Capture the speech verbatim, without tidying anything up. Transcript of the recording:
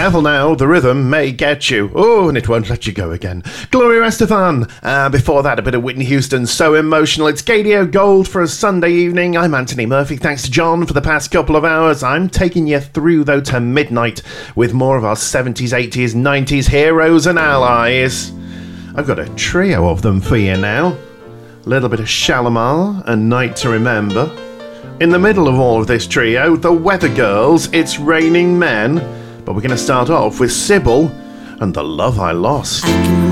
Careful now, the rhythm may get you. Oh, and it won't let you go again. Gloria Estefan. Uh, before that, a bit of Whitney Houston, So Emotional. It's Gadio Gold for a Sunday evening. I'm Anthony Murphy. Thanks to John for the past couple of hours. I'm taking you through, though, to midnight with more of our seventies, eighties, nineties heroes and allies. I've got a trio of them for you now. A little bit of Shalimar and Night to Remember. In the middle of all of this trio, the Weather Girls, It's Raining Men. But we're going to start off with Sybil and The Love I Lost. I can